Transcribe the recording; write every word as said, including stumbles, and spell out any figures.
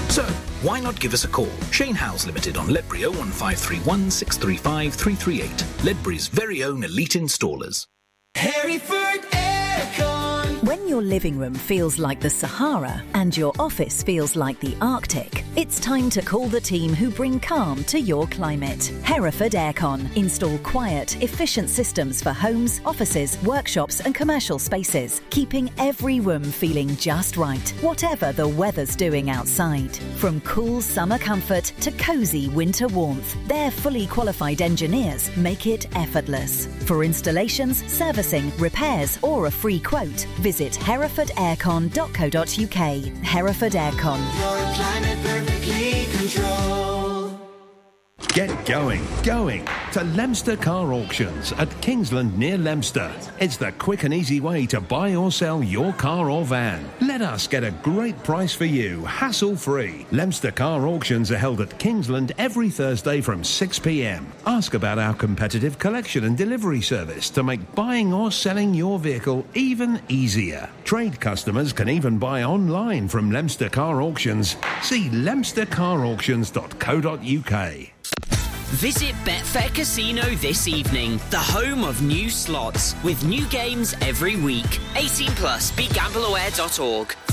So, why not give us a call? Shane Howes Limited on Ledbury oh one five three one, six three five, three three eight. Ledbury's very own elite installers. Hereford Aircon. When your living room feels like the Sahara and your office feels like the Arctic, it's time to call the team who bring calm to your climate. Hereford Aircon install quiet, efficient systems for homes, offices, workshops and commercial spaces, keeping every room feeling just right, whatever the weather's doing outside. From cool summer comfort to cosy winter warmth, their fully qualified engineers make it effortless. For installations, servicing, repairs or a free quote, visit hereford aircon dot co dot uk. Hereford Aircon. Your climate perfectly controlled. Get going, going to Leominster Car Auctions at Kingsland near Leominster. It's the quick and easy way to buy or sell your car or van. Let us get a great price for you, hassle-free. Leominster Car Auctions are held at Kingsland every Thursday from six p m. Ask about our competitive collection and delivery service to make buying or selling your vehicle even easier. Trade customers can even buy online from Leominster Car Auctions. See leominster car auctions dot co dot uk. Visit Betfair Casino this evening, the home of new slots, with new games every week. eighteen plus, be gamble aware dot org.